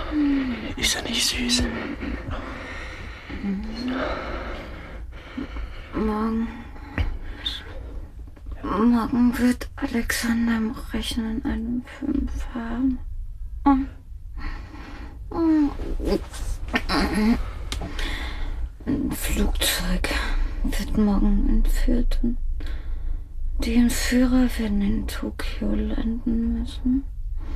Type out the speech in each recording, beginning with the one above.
Ist er nicht süß? Morgen wird Alexander im Rechnen einen 5 haben. Ein Flugzeug wird morgen entführt und die Entführer werden in Tokio landen müssen.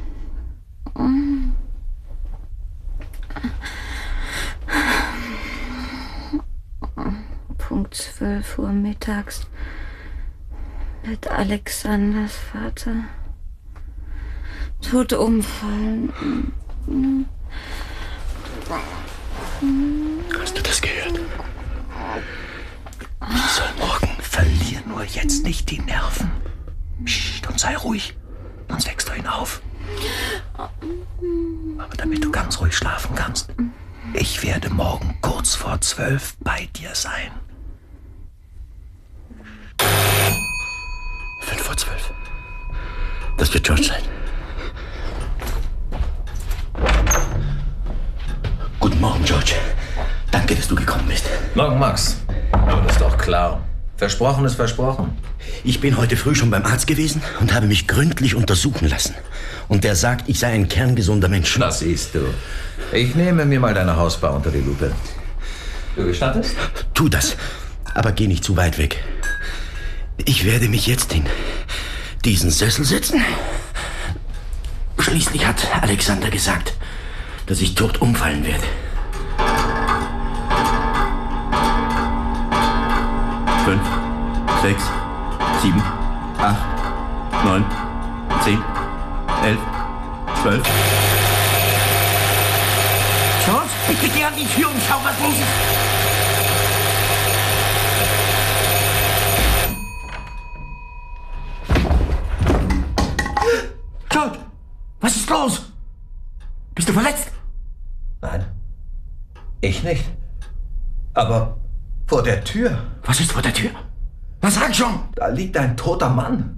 Punkt 12 Uhr mittags wird Alexanders Vater tot umfallen. Hast du das gehört? Ich soll morgen. Verlier nur jetzt nicht die Nerven. Psst, und sei ruhig, sonst wächst du ihn auf. Aber damit du ganz ruhig schlafen kannst, ich werde morgen kurz vor 12 bei dir sein. 5 vor 12. Das wird George sein. Guten Morgen, George. Danke, dass du gekommen bist. Morgen, Max. Aber das ist doch klar. Versprochen ist versprochen. Ich bin heute früh schon beim Arzt gewesen und habe mich gründlich untersuchen lassen. Und der sagt, ich sei ein kerngesunder Mensch. Das siehst du. Ich nehme mir mal deine Hausbar unter die Lupe. Du gestattest? Tu das, aber geh nicht zu weit weg. Ich werde mich jetzt in diesen Sessel setzen. Schließlich hat Alexander gesagt, dass ich tot umfallen werde. 5, 6, 7, 8, 9, 10, 11, 12. George, bitte geh an die Tür und schau, was los ist. George, was ist los? Bist du verletzt? Nein. Ich nicht. Aber vor der Tür. Was ist vor der Tür? Was sag schon? Da liegt ein toter Mann.